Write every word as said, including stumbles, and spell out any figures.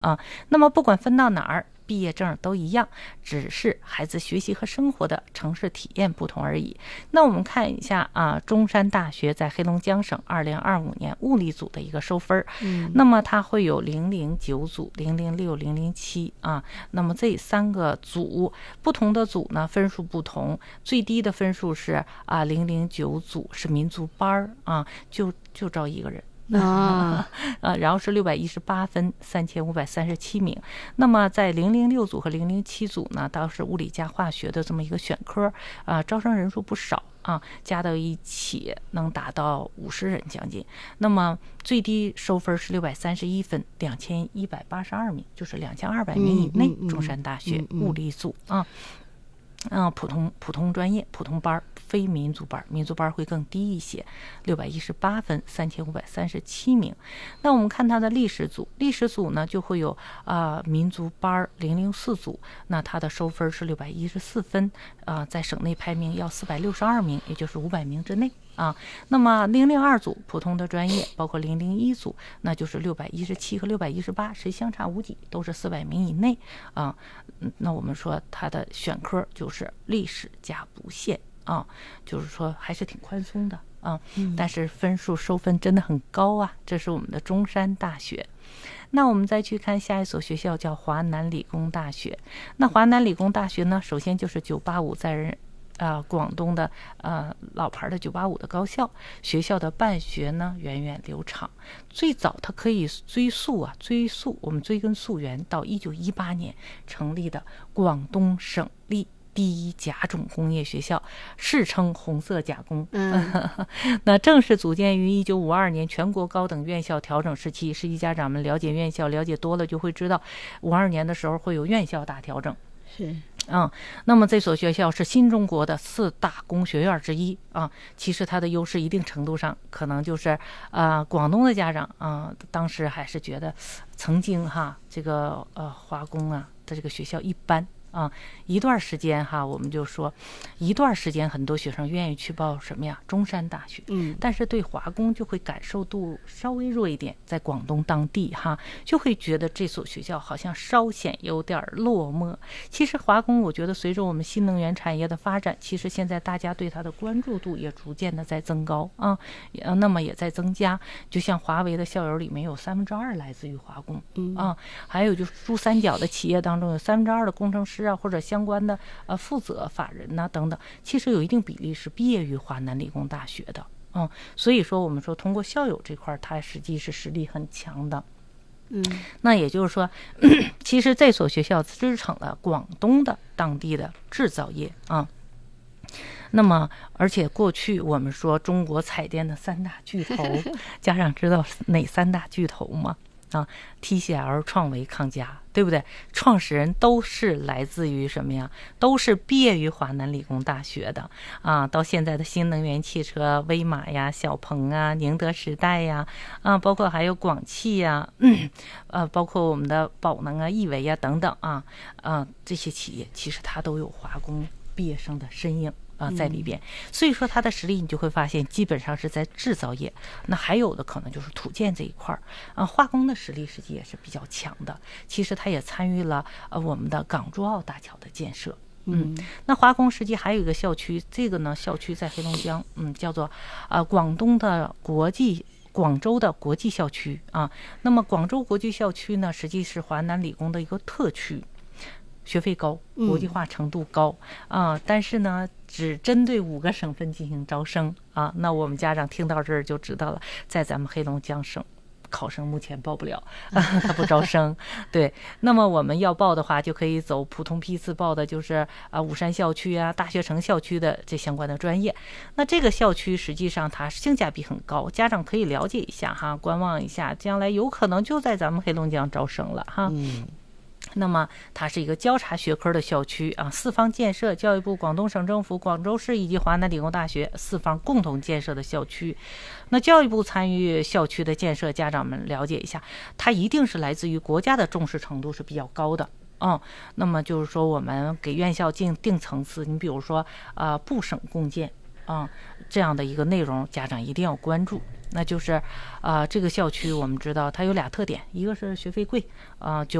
啊。那么不管分到哪儿，毕业证都一样，只是孩子学习和生活的城市体验不同而已。那我们看一下啊，中山大学在黑龙江省二零二五年物理组的一个收分，嗯，那么它会有零零九组、零零六、零零七啊。那么这三个组不同的组呢，分数不同，最低的分数是啊零零九组是民族班啊，就就招一个人。啊，呃，然后是六百一十八分，三千五百三十七名。那么在零零六组和零零七组呢，倒是物理加化学的这么一个选科啊、呃，招生人数不少啊，加到一起能达到五十人将近。那么最低收分是六百三十一分，两千一百八十二名，就是两千二百名以内。嗯嗯、中山大学物理组啊。嗯、呃，普通普通专业普通班，非民族班，民族班会更低一些，六百一十八分，三千五百三十七名。那我们看它的历史组，历史组呢就会有啊、呃、民族班零零四组，那它的收分是六百一十四分，啊、呃，在省内排名要四百六十二名，也就是五百名之内。啊，那么零零二组普通的专业，包括零零一组，那就是六百一十七和六百一十八，谁相差无几，都是四百名以内啊。那我们说它的选科就是历史加不限啊，就是说还是挺宽松的啊。但是分数收分真的很高啊，这是我们的中山大学。那我们再去看下一所学校，叫华南理工大学。那华南理工大学呢，首先就是九八五在人。啊、呃，广东的呃老牌的九八五的高校，学校的办学呢源远流长，最早它可以追溯啊，追溯我们追根溯源到一九一八年成立的广东省立第一甲种工业学校，世称红色甲工。嗯，那正式组建于一九五二年，全国高等院校调整时期。实际家长们了解院校了解多了就会知道，五二年的时候会有院校大调整。 是。 嗯，那么这所学校是新中国的四大工学院之一啊。其实它的优势一定程度上可能就是啊、呃，广东的家长啊，当时还是觉得曾经哈这个呃华工啊的这个学校一般。啊，一段时间哈，我们就说，一段时间很多学生愿意去报什么呀？中山大学，嗯，但是对华工就会感受度稍微弱一点，在广东当地哈，就会觉得这所学校好像稍显有点落寞。其实华工，我觉得随着我们新能源产业的发展，其实现在大家对它的关注度也逐渐的在增高啊，呃，那么也在增加。就像华为的校友里面有三分之二来自于华工，嗯啊，还有就是珠三角的企业当中有三分之二的工程师啊，或者相关的呃负责法人呐、啊、等等，其实有一定比例是毕业于华南理工大学的，嗯，所以说我们说通过校友这块，它实际是实力很强的，嗯，那也就是说，其实这所学校支撑了广东的当地的制造业啊。那么，而且过去我们说中国彩电的三大巨头，家长知道哪三大巨头吗？啊 ，T C L、创维、康佳，对不对？创始人都是来自于什么呀？都是毕业于华南理工大学的啊。到现在的新能源汽车，威马呀、小鹏啊、宁德时代呀，啊，包括还有广汽呀，嗯，呃，包括我们的宝能啊、亿维呀等等啊，啊，这些企业其实它都有华工毕业生的身影。啊，在里边，所以说它的实力你就会发现，基本上是在制造业。那还有的可能就是土建这一块儿啊，化工的实力实际也是比较强的。其实它也参与了呃我们的港珠澳大桥的建设。嗯，那华工实际还有一个校区，这个呢校区在黑龙江，嗯，叫做啊、呃、广东的国际。广州的国际校区啊，那么广州国际校区呢，实际是华南理工的一个特区。学费高，国际化程度高、嗯、啊，但是呢，只针对五个省份进行招生啊。那我们家长听到这儿就知道了，在咱们黑龙江省，考生目前报不了，啊、他不招生。对，那么我们要报的话，就可以走普通批次报的，就是啊武山校区啊、大学城校区的这相关的专业。那这个校区实际上它性价比很高，家长可以了解一下哈，观望一下，将来有可能就在咱们黑龙江招生了哈。嗯。那么它是一个交叉学科的校区啊，四方建设，教育部、广东省政府、广州市以及华南理工大学四方共同建设的校区。那教育部参与校区的建设，家长们了解一下，它一定是来自于国家的重视程度是比较高的。嗯，那么就是说我们给院校定定层次，你比如说呃部省共建。 啊，这样的一个内容，家长一定要关注。那就是，啊、这个校区我们知道它有俩特点，一个是学费贵，啊、就